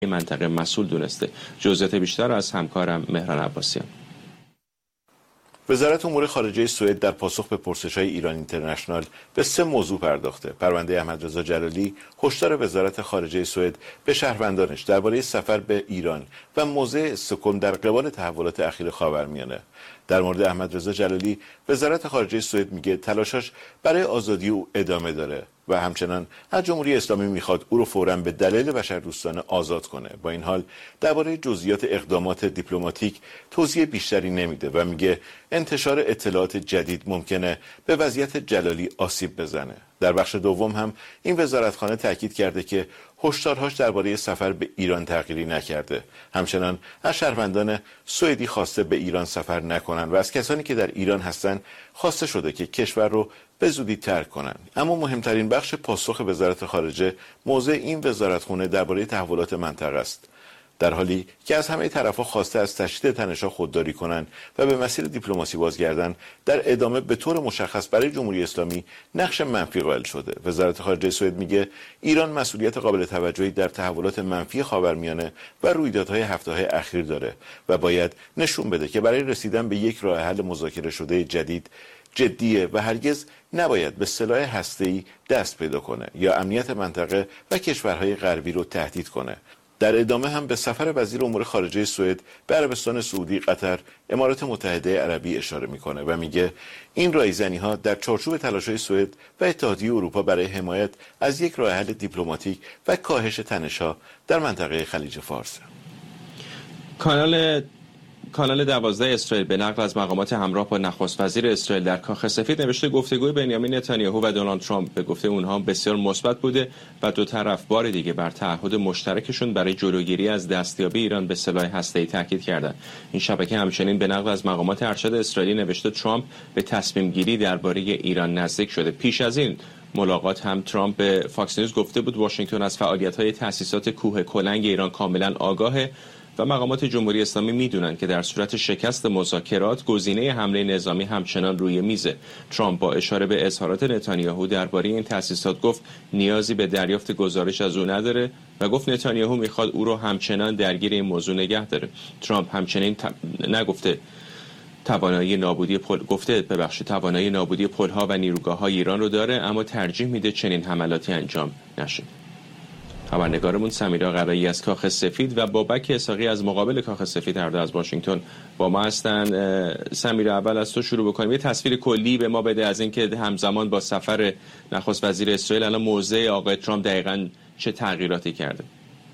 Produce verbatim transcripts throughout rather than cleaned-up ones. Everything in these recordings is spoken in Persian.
منطقه مسئول دونسته. جزئیات بیشتر از همکارم مهران عباسیان. وزارت امور خارجه سوئد در پاسخ به پرسش‌های ایران اینترنشنال به سه موضوع پرداخته. پرونده احمدرضا جلالی، هشدار وزارت خارجه سوئد به شهروندانش درباره سفر به ایران و موضع استکهلم در قبال تحولات اخیر خاورمیانه. در مورد احمدرضا جلالی، وزارت خارجه سوئد میگه تلاشش برای آزادی او ادامه داره و همچنان از جمهوری اسلامی میخواد او رو فوراً به دلیل بشردوستانه آزاد کنه. با این حال درباره جزئیات اقدامات دیپلماتیک توضیح بیشتری نمیده و میگه انتشار اطلاعات جدید ممکنه به وضعیت جلالی آسیب بزنه. در بخش دوم هم این وزارتخانه تاکید کرده که هشدارهاش درباره سفر به ایران تغییری نکرده. همچنان از شهروندان سوئدی خواسته به ایران سفر نکنن و از کسانی که در ایران هستن خواسته شده که کشور رو به زودی ترک کنن. اما مهمترین بخش پاسخ وزارت خارجه موضع این وزارتخانه درباره تحولات منطقه است. در حالی که از همه طرف‌ها خواسته از تشدید تنش‌ها خودداری کنند و به مسیر دیپلماسی بازگردند، در ادامه به طور مشخص برای جمهوری اسلامی نقش منفی قائل شده. وزارت خارجه سوئد میگه ایران مسئولیت قابل توجهی در تحولات منفی خاورمیانه و رویدادهای هفته‌های اخیر داره و باید نشون بده که برای رسیدن به یک راه حل مذاکره شده جدید جدیه و هرگز نباید به سلاح هسته‌ای دست پیدا کنه یا امنیت منطقه و کشورهای غربی رو تهدید کنه. در ادامه هم به سفر وزیر امور خارجه سوئد به عربستان سعودی، قطر، امارات متحده عربی اشاره میکنه و میگه این رایزنی‌ها در چارچوب تلاش‌های سوئد و اتحادیه اروپا برای حمایت از یک راه حل دیپلماتیک و کاهش تنش‌ها در منطقه خلیج فارس. کانال کانال دوازده اسرائیل به نقل از مقامات همراه با نخست وزیر اسرائیل در کاخ سفید نوشته گفتگوی بنیامین نتانیاهو و دونالد ترامپ به گفته اونها بسیار مثبت بوده و دو طرف بار دیگه بر تعهد مشترکشون برای جلوگیری از دستیابی ایران به سلاح هسته‌ای تاکید کردند. این شبکه همچنین به نقل از مقامات ارشد اسرائیلی نوشته ترامپ به تصمیم گیری درباره ایران نزدیک شده. پیش از این ملاقات هم ترامپ به فاکس نیوز گفته بود واشنگتن از فعالیت‌های تأسیسات کوه کلنگ ایران کاملا آگاهه و مقامات جمهوری اسلامی میدونن که در صورت شکست مذاکرات گزینه حمله نظامی همچنان روی میزه. ترامپ با اشاره به اظهارات نتانیاهو درباره این تأسیسات گفت نیازی به دریافت گزارش از او نداره و گفت نتانیاهو میخواد او رو همچنان درگیر این موضوع نگه داره. ترامپ همچنین ت... نگفته توانایی نابودی پل گفته ببخشید توانایی نابودی پل‌ها و نیروگاه‌های ایران رو داره، اما ترجیح میده چنین حملاتی انجام نشه. خبرنگارمون سمیرا قرایی از کاخ سفید و بابک اسحاقی از مقابل کاخ سفید هر دو از واشنگتن با ما هستن. سمیرا، اول از تو شروع بکنیم، یه تصویر کلی به ما بده از اینکه همزمان با سفر نخست وزیر اسرائیل الان موضع آقای ترامپ دقیقاً چه تغییراتی کرده؟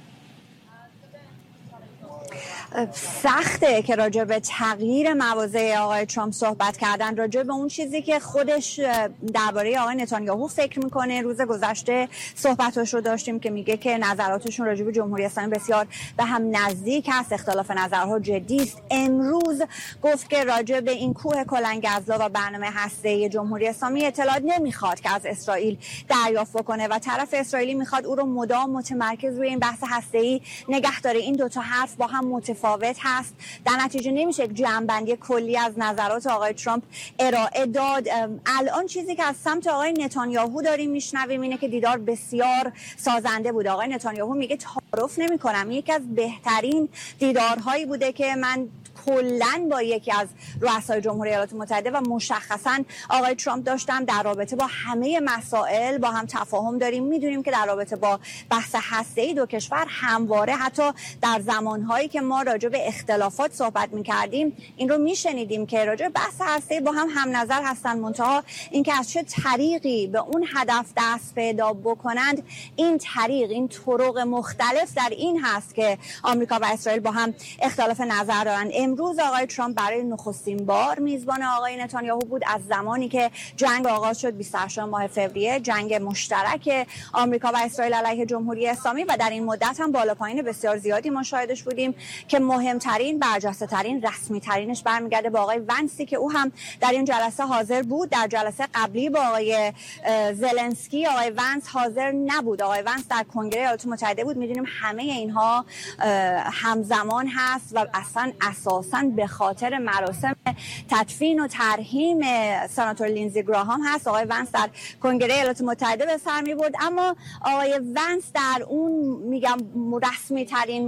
سخته که راجع به تغییر مواضع آقای ترامپ صحبت کردن، راجع به اون چیزی که خودش درباره آقای نتانیاهو فکر میکنه. روز گذشته صحبتش رو داشتیم که میگه که نظراتشون راجع به جمهوری اسلامی بسیار به هم نزدیک هست، اختلاف نظرها جدی است. امروز گفت که راجع به این کوه کلنگ گزلا و برنامه هسته‌ای جمهوری اسلامی اطلاعات نمیخواد که از اسرائیل دریافت بکنه و طرف اسرائیلی میخواد او رو مدام متمرکز روی این بحث هسته‌ای نگه داره. این دو تا حرف با هم متفاوت هست. در نتیجه نمیشه یک جمع‌بندی کلی از نظرات آقای ترامپ ارائه داد. الان چیزی که از سمت آقای نتانیاهو داریم میشنویم اینه که دیدار بسیار سازنده بود. آقای نتانیاهو میگه تعارف نمی‌کنم، یکی از بهترین دیدارهایی بوده که من کلاً با یکی از رؤسای جمهوری ایالات متحده و مشخصاً آقای ترامپ داشتم. در رابطه با همه مسائل با هم تفاهم داریم. میدونیم که در رابطه با بحث هسته‌ای دو کشور همواره حتی در زمانهایی که ما راجع به اختلافات صحبت می‌کردیم این رو میشنیدیم که راجع به بحث هسته‌ای با هم هم نظر هستن، منتها اینکه از چه طریقی به اون هدف دست پیدا بکنند، این طریق، این طرق مختلف در این هست که آمریکا و اسرائیل با هم اختلاف نظر دارن. امروز آقای ترامپ برای نخستین بار میزبان آقای نتانیاهو بود از زمانی که جنگ آغاز شد بیست و هشتم ماه فوریه، جنگ مشترک آمریکا و اسرائیل علیه جمهوری اسلامی، و در این مدت هم بالا پایین بسیار زیادی ما شاهدش بودیم که مهمترین، برجسته ترین، رسمی ترینش برمیگرده با آقای ونسی که او هم در این جلسه حاضر بود. در جلسه قبلی با آقای زلنسکی آقای ونس حاضر نبود. آقای ونس در کنگره ایالات متحده بود. میدونیم همه اینها همزمان هست و اصلا اساساً به خاطر مراسم تدفین و ترحیم سناتور لینزی گراهام هست. آقای ونس در کنگره ایالات متحده به سر می برد، اما آقای ونس در اون میگم رسمی ترین